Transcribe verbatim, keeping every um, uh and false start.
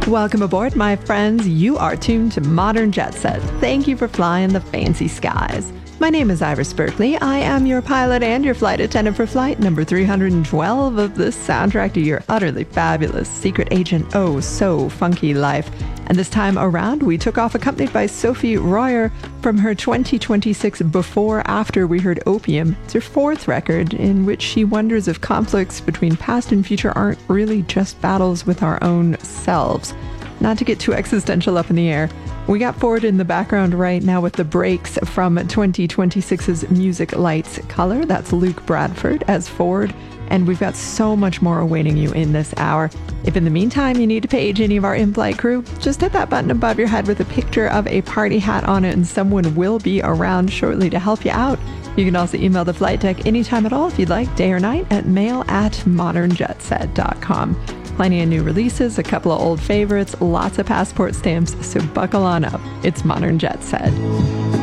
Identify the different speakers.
Speaker 1: Welcome aboard, my friends. You are tuned to Modern Jet Set. Thank you for flying the fancy skies. My name is Iris Berkeley. I am your pilot and your flight attendant for flight number three hundred twelve of the soundtrack to your utterly fabulous secret agent oh so funky life. And this time around, we took off accompanied by Sophie Royer from her twenty twenty-six Before After We Heard Opium. It's her fourth record, in which she wonders if conflicts between past and future aren't really just battles with our own selves. Not to get too existential up in the air, we got Ford in the background right now with the breaks from twenty twenty-six's Music Lights Color. That's Luke Bradford as Ford. And we've got so much more awaiting you in this hour. If in the meantime you need to page any of our in-flight crew, just hit that button above your head with a picture of a party hat on it and someone will be around shortly to help you out. You can also email the flight deck anytime at all if you'd like, day or night, at mail at modern jet set dot com. Plenty of new releases, a couple of old favorites, lots of passport stamps, so buckle on up. It's Modern Jet Set.